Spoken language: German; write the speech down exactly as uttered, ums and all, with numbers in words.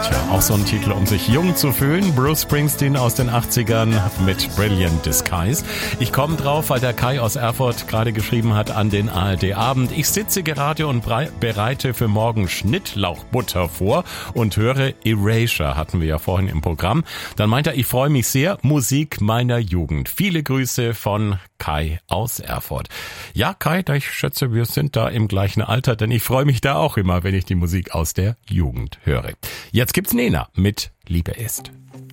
Tja, auch so ein Titel, um sich jung zu fühlen. Bruce Springsteen aus den achtzigern mit Brilliant Disguise. Ich komme drauf, weil der Kai aus Erfurt gerade geschrieben hat an den A R D-Abend. Ich sitze gerade und bereite für morgen Schnittlauchbutter vor und höre Erasure, hatten wir ja vorhin im Programm. Dann meint er, ich freue mich sehr, Musik meiner Jugend. Viele Grüße von Kai aus Erfurt. Ja, Kai, ich schätze, wir sind da im gleichen Alter, denn ich freue mich da auch immer, wenn ich die Musik aus der Jugend höre. Jetzt gibt's Nena mit Liebe ist.